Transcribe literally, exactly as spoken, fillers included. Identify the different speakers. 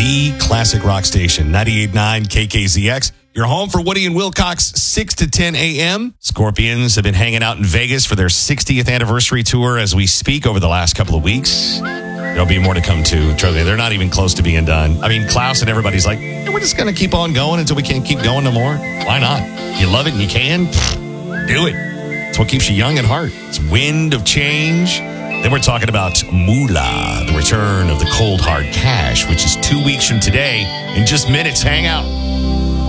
Speaker 1: the classic rock station, ninety-eight point nine K K Z X. Your home for Woody and Wilcox, six to ten a.m. Scorpions have been hanging out in Vegas for their sixtieth anniversary tour as we speak over the last couple of weeks. There'll be more to come, too. Trust me, they're not even close to being done. I mean, Klaus and everybody's like, hey, we're just going to keep on going until we can't keep going no more. Why not? You love it and you can. Do it. It's what keeps you young at heart. It's wind of change. Then we're talking about Moolah, the return of the cold hard cash, which is two weeks from today. In just minutes, hang out.